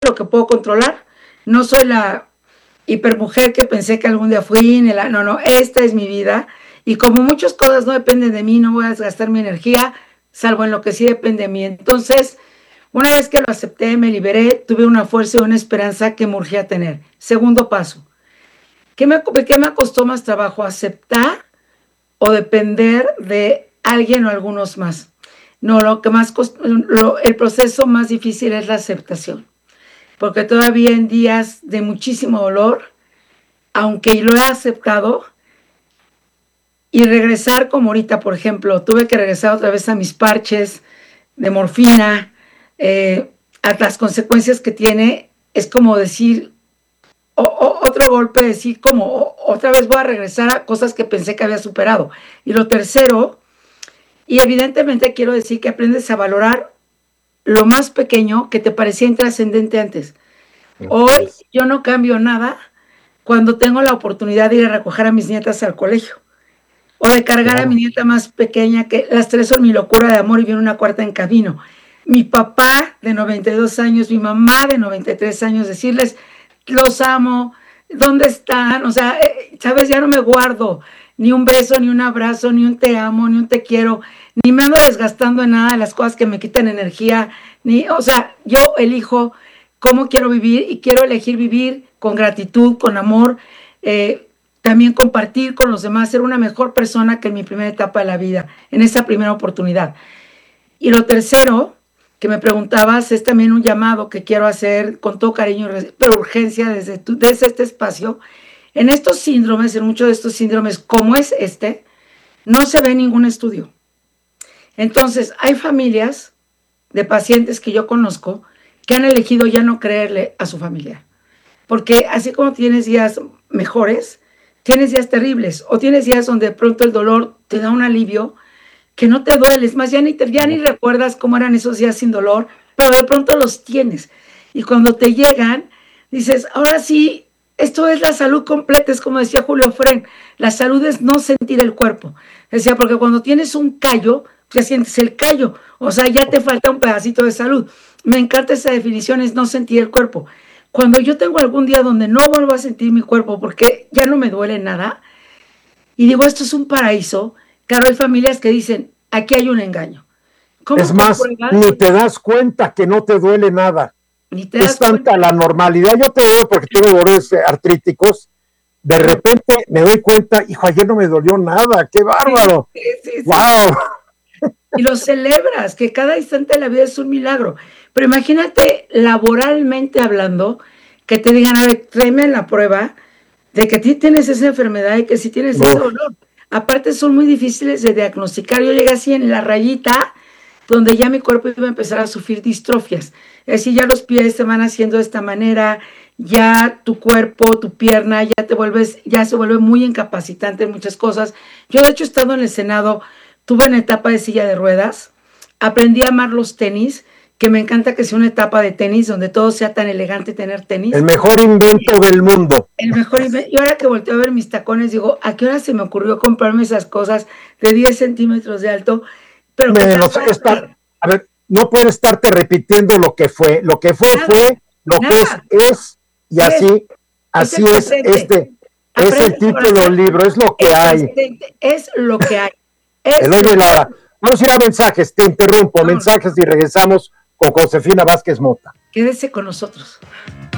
lo que puedo controlar. No soy la hipermujer que pensé que algún día fui, no, esta es mi vida. Y como muchas cosas no dependen de mí, no voy a gastar mi energía, salvo en lo que sí depende de mí. Entonces, una vez que lo acepté, me liberé, tuve una fuerza y una esperanza que me urgía tener. Segundo paso, ¿qué me costó más trabajo? ¿Aceptar o depender de alguien o algunos más? No, lo que más costó, el proceso más difícil es la aceptación. Porque todavía en días de muchísimo dolor, aunque lo he aceptado, y regresar como ahorita, por ejemplo, tuve que regresar otra vez a mis parches de morfina, a las consecuencias que tiene, es como decir, otro golpe, decir como otra vez voy a regresar a cosas que pensé que había superado. Y lo tercero, y evidentemente quiero decir que aprendes a valorar lo más pequeño que te parecía intrascendente antes. Hoy yo no cambio nada cuando tengo la oportunidad de ir a recoger a mis nietas al colegio o de cargar a mi nieta más pequeña, que las tres son mi locura de amor y viene una cuarta en camino. Mi papá de 92 años, mi mamá de 93 años, decirles, los amo, ¿dónde están? O sea, ¿sabes? Ya no me guardo ni un beso, ni un abrazo, ni un te amo, ni un te quiero, ni me ando desgastando en nada de las cosas que me quitan energía, o sea, yo elijo cómo quiero vivir y quiero elegir vivir con gratitud, con amor, también compartir con los demás, ser una mejor persona que en mi primera etapa de la vida, en esa primera oportunidad. Y lo tercero, que me preguntabas, es también un llamado que quiero hacer con todo cariño, pero urgencia desde este espacio. En estos síndromes, en muchos de estos síndromes, como es no se ve ningún estudio. Entonces, hay familias de pacientes que yo conozco que han elegido ya no creerle a su familia. Porque así como tienes días mejores, tienes días terribles, o tienes días donde de pronto el dolor te da un alivio que no te duele, es más, ya ni recuerdas cómo eran esos días sin dolor, pero de pronto los tienes. Y cuando te llegan, dices, ahora sí, esto es la salud completa, es como decía Julio Fren, la salud es no sentir el cuerpo. Decía, porque cuando tienes un callo, ya sientes el callo, o sea, ya te falta un pedacito de salud. Me encanta esa definición, es no sentir el cuerpo. Cuando yo tengo algún día donde no vuelvo a sentir mi cuerpo porque ya no me duele nada, y digo, esto es un paraíso, claro, hay familias que dicen, aquí hay un engaño. Es más, ni te das cuenta que no te duele nada. Es tanta la normalidad. Yo te digo, porque tengo dolores artríticos, de repente me doy cuenta, hijo, ayer no me dolió nada, qué bárbaro. Sí. ¡Wow! Y lo celebras, que cada instante de la vida es un milagro. Pero imagínate, laboralmente hablando, que te digan, a ver, tráeme la prueba de que tú tienes esa enfermedad y que sí tienes ese dolor. Aparte son muy difíciles de diagnosticar. Yo llegué así en la rayita, donde ya mi cuerpo iba a empezar a sufrir distrofias. Es decir, ya los pies se van haciendo de esta manera, ya tu cuerpo, tu pierna, ya se vuelve muy incapacitante en muchas cosas. Yo, de hecho, estando en el Senado, tuve una etapa de silla de ruedas, aprendí a amar los tenis, que me encanta que sea una etapa de tenis donde todo sea tan elegante tener tenis. El mejor invento del mundo. El mejor invento. Y ahora que volteo a ver mis tacones, digo, ¿a qué hora se me ocurrió comprarme esas cosas de 10 centímetros de alto? Pero a ver, no puedes estarte repitiendo lo que fue. Lo que fue, lo que es, y así es el título del libro, es lo que hay. Es lo que hay. Eloy Lara. Vamos a ir a mensajes, te interrumpo, mensajes y regresamos con Josefina Vázquez Mota. Quédese con nosotros.